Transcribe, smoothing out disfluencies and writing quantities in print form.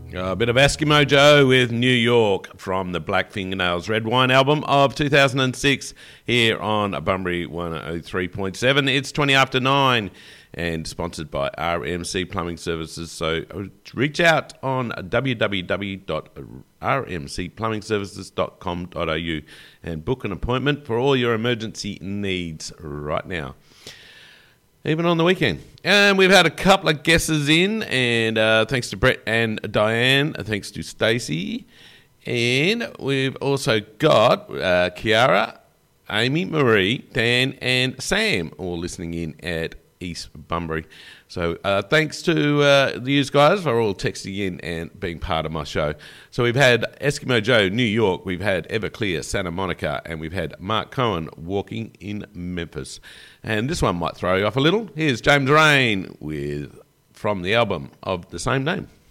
A bit of Eskimo Joe with New York from the Black Fingernails Red Wine album of 2006 here on Bunbury 103.7. It's 20 after 9 and sponsored by RMC Plumbing Services. So reach out on www.rmcplumbingservices.com.au and book an appointment for all your emergency needs right now, even on the weekend. And we've had a couple of guesses in, and thanks to Brett and Diane, thanks to Stacey. And we've also got Kiara, Amy, Marie, Dan, and Sam all listening in at East Bunbury. So thanks to you guys for all texting in and being part of my show. So we've had Eskimo Joe, New York. We've had Everclear, Santa Monica. And we've had Mark Cohen, Walking in Memphis. And this one might throw you off a little. Here's James Rain from the album of the same name.